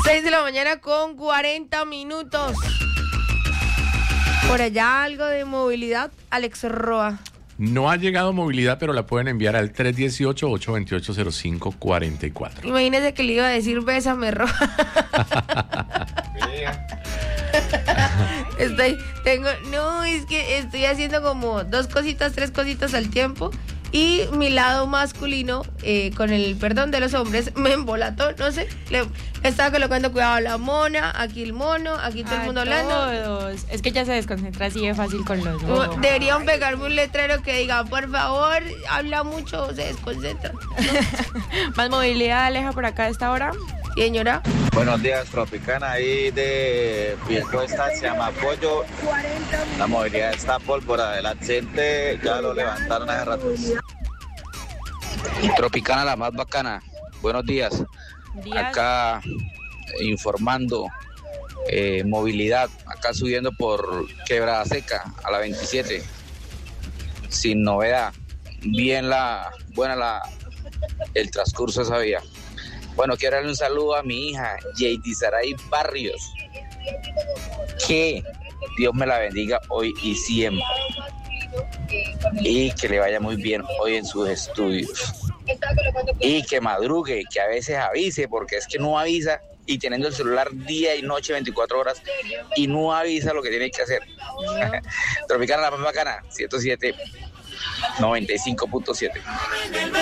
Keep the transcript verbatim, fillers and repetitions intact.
seis de la mañana con cuarenta minutos. Por allá algo de movilidad, Alex Roa. No ha llegado movilidad, pero la pueden enviar al tres uno ocho, ocho dos ocho, cero cinco cuatro cuatro. Imagínese que le iba a decir bésame, Roa. Estoy, tengo, no, es que estoy haciendo como dos cositas, tres cositas al tiempo. Y mi lado masculino, eh, con el perdón de los hombres, me embolató, no sé. Le, le estaba colocando cuidado a la mona, aquí el mono, aquí todo a el mundo hablando. Todos. Es que ya se desconcentra así de fácil con los dos. Deberían pegarme un letrero que diga, por favor, habla mucho o se desconcentra. Más movilidad, Aleja, por acá a esta hora. Señora. Buenos días, Tropicana, ahí de Piedecuesta hacia Mapollo. La movilidad está pólvora, el accidente ya lo levantaron hace rato. Tropicana, la más bacana. Buenos días. días. Acá informando eh, movilidad, acá subiendo por Quebrada Seca a la veintisiete. Sin novedad. Bien la, buena la, el transcurso de esa vía. Bueno, quiero darle un saludo a mi hija, Jady Saray Barrios. Que Dios me la bendiga hoy y siempre. Y que le vaya muy bien hoy en sus estudios. Y que madrugue, que a veces avise, porque es que no avisa. Y teniendo el celular día y noche, veinticuatro horas, y no avisa lo que tiene que hacer. Tropicana, la más bacana, ciento siete, noventa y cinco punto siete.